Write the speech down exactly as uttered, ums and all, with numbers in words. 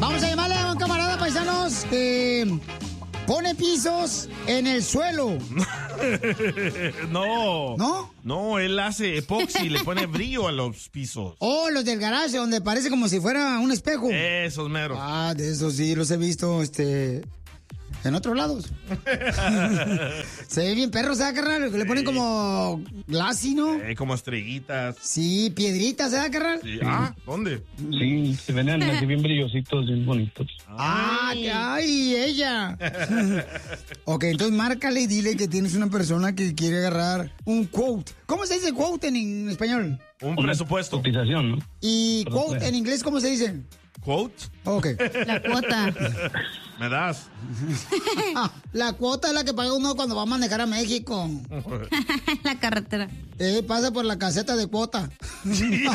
Vamos a llamarle a un camarada, paisanos, que pone pisos en el suelo. No. ¿No? No, él hace epoxi, le pone brillo a los pisos. Oh, los del garage, donde parece como si fuera un espejo. Esos meros. Ah, de esos sí, los he visto, este... en otros lados. Se ve bien perro, ¿sabes, carnal? Le ponen como glassy, ¿no? Eh, como estrellitas. Sí, piedritas, ¿sabes, carnal? Sí. Ah, ¿dónde? Sí, se ven así bien brillositos, bien bonitos. Ay, ay, ella. Ok, entonces márcale y dile que tienes una persona que quiere agarrar un quote. ¿Cómo se dice quote en, en español? Un presupuesto. Cotización, ¿no? Y quote en inglés, ¿cómo se dice? ¿Quote? Ok. La cuota. ¿Me das? La cuota es la que paga uno cuando va a manejar a México. La carretera. Eh, pasa por la caseta de cuota.